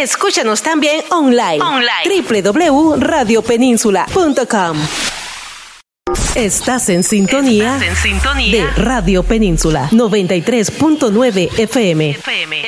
Escúchanos también online. www.radiopeninsula.com. Estás en sintonía de Radio Península 93.9 FM.